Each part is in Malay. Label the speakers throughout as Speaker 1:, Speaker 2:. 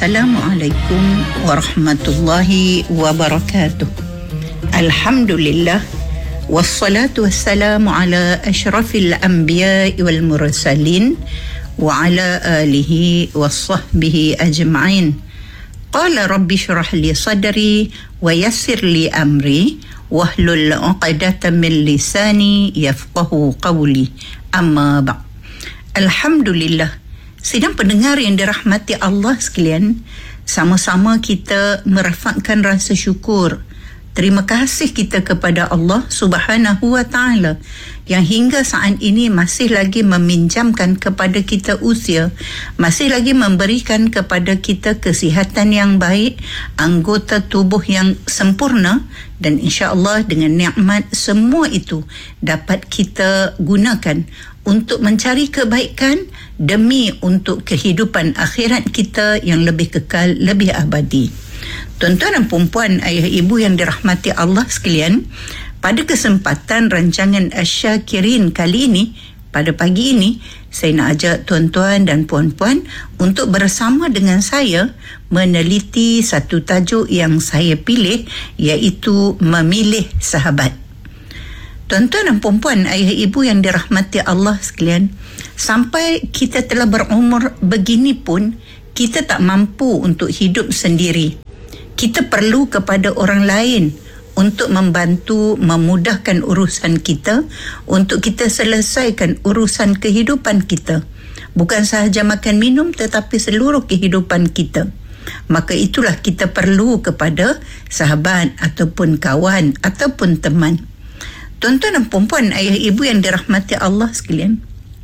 Speaker 1: Assalamualaikum warahmatullahi wabarakatuh. Alhamdulillah wassalatu wassalamu ala asyrafil anbiya'i wal mursalin wa ala alihi wassahbihi ajma'in. Qala rabbi syrah li sadri wa yassir li amri wahlul 'uqdatam min lisani yafqahu qawli. Amma ba'd. Alhamdulillah. Sidang pendengar yang dirahmati Allah sekalian, sama-sama kita merafakkan rasa syukur. Terima kasih kita kepada Allah Subhanahu wa Ta'ala yang hingga saat ini masih lagi meminjamkan kepada kita usia, masih lagi memberikan kepada kita kesihatan yang baik, anggota tubuh yang sempurna, dan insya-Allah dengan nikmat semua itu dapat kita gunakan untuk mencari kebaikan demi untuk kehidupan akhirat kita yang lebih kekal, lebih abadi. Tuan-tuan dan puan-puan, ayah ibu yang dirahmati Allah sekalian, pada kesempatan rancangan Asyakirin kali ini, pada pagi ini, saya nak ajak tuan-tuan dan puan-puan untuk bersama dengan saya meneliti satu tajuk yang saya pilih, iaitu memilih sahabat. Tuan-tuan dan puan-puan, ayah ibu yang dirahmati Allah sekalian, sampai kita telah berumur begini pun, kita tak mampu untuk hidup sendiri. Kita perlu kepada orang lain untuk membantu memudahkan urusan kita, untuk kita selesaikan urusan kehidupan kita. Bukan sahaja makan minum tetapi seluruh kehidupan kita. Maka itulah kita perlu kepada sahabat ataupun kawan ataupun teman. Tuan-tuan dan puan-puan, ayah ibu yang dirahmati Allah sekalian,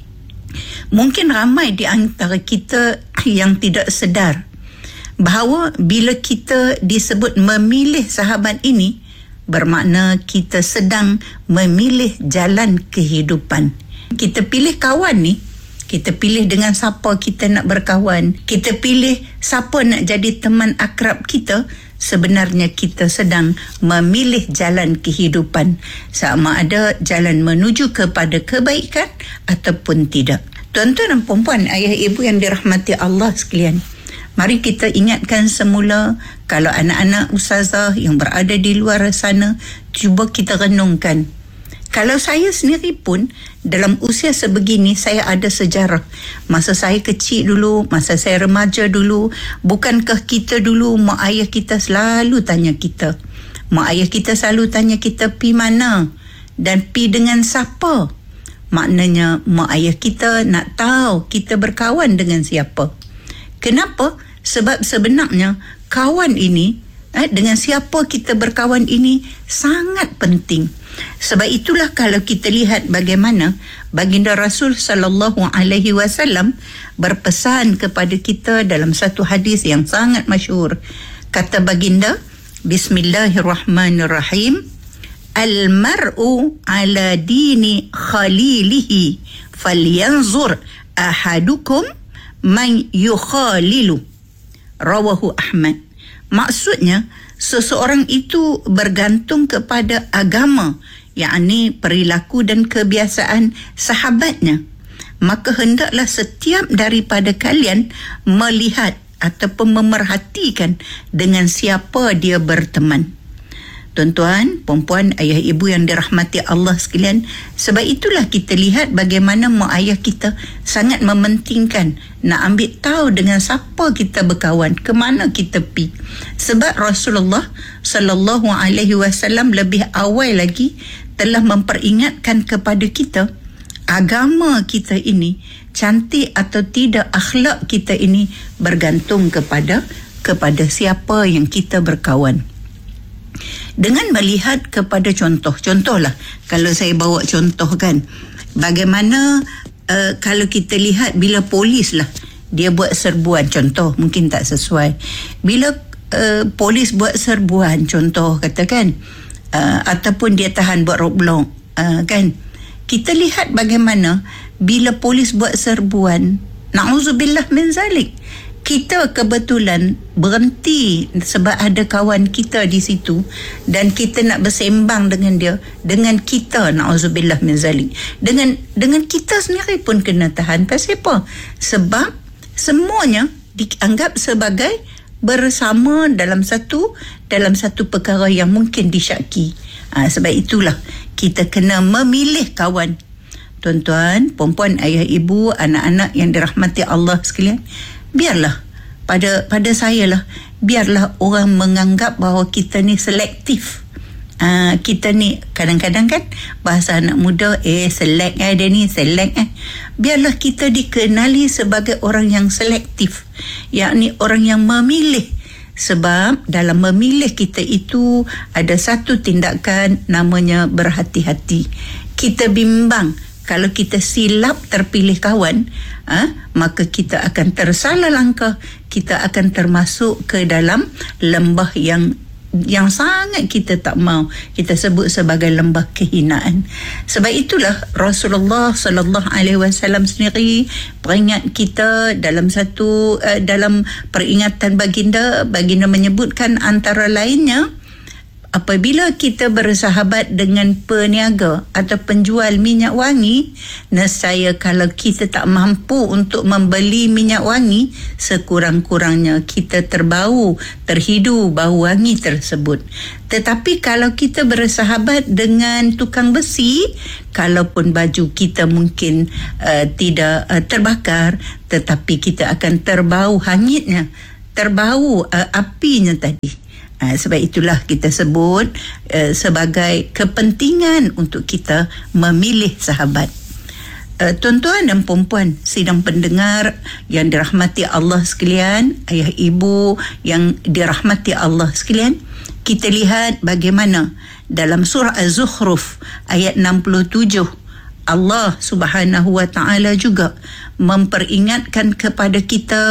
Speaker 1: mungkin ramai di antara kita yang tidak sedar bahawa bila kita disebut memilih sahabat ini, bermakna kita sedang memilih jalan kehidupan. Kita pilih kawan ni, kita pilih dengan siapa kita nak berkawan, kita pilih siapa nak jadi teman akrab kita. Sebenarnya kita sedang memilih jalan kehidupan, sama ada jalan menuju kepada kebaikan ataupun tidak. Tuan-tuan dan puan-puan, ayah ibu yang dirahmati Allah sekalian, mari kita ingatkan semula, kalau anak-anak ustazah yang berada di luar sana, cuba kita renungkan. Kalau saya sendiri pun dalam usia sebegini, saya ada sejarah. Masa saya kecil dulu, masa saya remaja dulu, bukankah kita dulu, mak ayah kita selalu tanya kita. Mak ayah kita selalu tanya kita pi mana dan pi dengan siapa. Maknanya mak ayah kita nak tahu kita berkawan dengan siapa. Kenapa? Sebab sebenarnya kawan ini, dengan siapa kita berkawan ini sangat penting. Sebab itulah kalau kita lihat bagaimana baginda Rasul sallallahu alaihi wasallam berpesan kepada kita dalam satu hadis yang sangat masyhur. Kata baginda, Bismillahirrahmanirrahim, Al-mar'u ala dini khalilihi falyanzur ahadukum man yukhalilu. Rawahu Ahmad. Maksudnya, seseorang itu bergantung kepada agama, yakni perilaku dan kebiasaan sahabatnya. Maka hendaklah setiap daripada kalian melihat ataupun memerhatikan dengan siapa dia berteman. Tuan-tuan, puan-puan, ayah ibu yang dirahmati Allah sekalian, sebab itulah kita lihat bagaimana mak ayah kita sangat mementingkan nak ambil tahu dengan siapa kita berkawan, ke mana kita pi. Sebab Rasulullah sallallahu alaihi wasallam lebih awal lagi telah memperingatkan kepada kita, agama kita ini, cantik atau tidak akhlak kita ini bergantung kepada siapa yang kita berkawan. Dengan melihat kepada contohlah, kalau saya bawa contoh kan, bagaimana kalau kita lihat bila polis lah dia buat serbuan, contoh mungkin tak sesuai, bila polis buat serbuan, contoh katakan, ataupun dia tahan buat roadblock, kan, kita lihat bagaimana bila polis buat serbuan, na'udzubillah min zalik, kita kebetulan berhenti sebab ada kawan kita di situ dan kita nak bersembang dengan dia, dengan kita, na'udzubillah min zalik, dengan kita sendiri pun kena tahan. Pasal apa? Sebab semuanya dianggap sebagai bersama dalam satu perkara yang mungkin disyaki. Sebab itulah kita kena memilih kawan. Tuan-tuan, puan-puan, ayah, ibu, anak-anak yang dirahmati Allah sekalian, biarlah pada saya lah, biarlah orang menganggap bahawa kita ni selektif. Kita ni kadang-kadang kan bahasa anak muda, select dia ni select. Biarlah kita dikenali sebagai orang yang selektif, yakni orang yang memilih. Sebab dalam memilih kita itu ada satu tindakan namanya berhati-hati. Kita bimbang kalau kita silap terpilih kawan, maka kita akan tersalah langkah, kita akan termasuk ke dalam lembah yang sangat kita tak mau kita sebut sebagai lembah kehinaan. Sebab itulah Rasulullah sallallahu alaihi wasallam sendiri peringat kita dalam dalam peringatan baginda menyebutkan antara lainnya, apabila kita bersahabat dengan peniaga atau penjual minyak wangi, nescaya kalau kita tak mampu untuk membeli minyak wangi, sekurang-kurangnya kita terhidu bau wangi tersebut. Tetapi kalau kita bersahabat dengan tukang besi, kalaupun baju kita mungkin tidak terbakar, tetapi kita akan terbau hangitnya, terbau apinya tadi. Sebab itulah kita sebut sebagai kepentingan untuk kita memilih sahabat. Tuan-tuan dan puan-puan, sidang pendengar yang dirahmati Allah sekalian, ayah ibu yang dirahmati Allah sekalian, kita lihat bagaimana dalam surah Az-Zukhruf ayat 67, Allah Subhanahu wa taala juga memperingatkan kepada kita